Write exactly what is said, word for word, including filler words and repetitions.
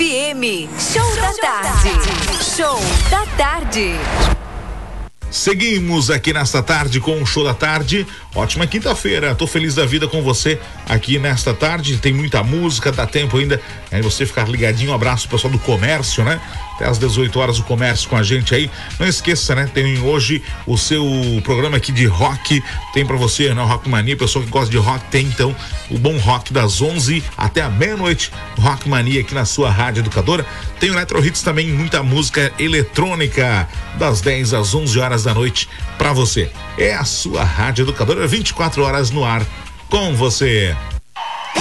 F M. Show, Show da, da tarde. tarde. Show da tarde. Seguimos aqui nesta tarde com o Show da Tarde. Ótima quinta-feira, tô feliz da vida com você aqui nesta tarde. Tem muita música, dá tempo ainda aí você ficar ligadinho. Um abraço pro pessoal do comércio, né? Até às dezoito horas o comércio com a gente aí. Não esqueça, né? Tem hoje o seu programa aqui de rock. Tem pra você, né? Rock Mania, pessoal que gosta de rock, tem então o bom rock das onze até a meia-noite. Rock Mania aqui na sua rádio educadora. Tem o Electro Hits também, muita música eletrônica das dez às onze horas da noite pra você. É a sua rádio educadora, vinte e quatro horas no ar com você.